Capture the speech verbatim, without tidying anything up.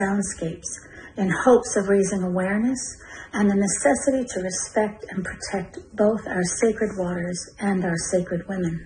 soundscapes in hopes of raising awareness and the necessity to respect and protect both our sacred waters and our sacred women.